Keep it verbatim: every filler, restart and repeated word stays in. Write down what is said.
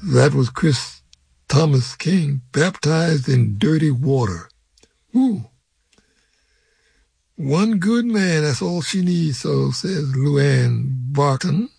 That was Chris Thomas King, Baptized in Dirty Water. Woo. One good man, that's all she needs, so says Luann Barton.